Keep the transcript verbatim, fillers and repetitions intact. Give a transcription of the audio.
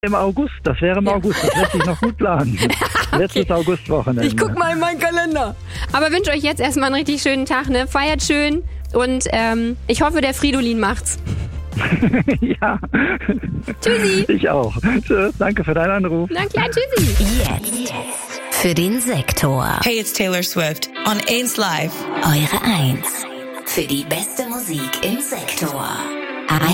Im August, das wäre im Ja. August, das lässt sich noch gut planen. Letztes Augustwochenende. Ich guck mal in meinen Kalender. Aber wünsche euch jetzt erstmal einen richtig schönen Tag, ne? Feiert schön und ähm, ich hoffe, der Fridolin macht's. Ja. Tschüssi. Ich auch. Tschüss, danke für deinen Anruf. Na klar, tschüssi. Jetzt für den Sektor. Hey, it's Taylor Swift on eins Live. Eure Eins. Für die beste Musik im Sektor.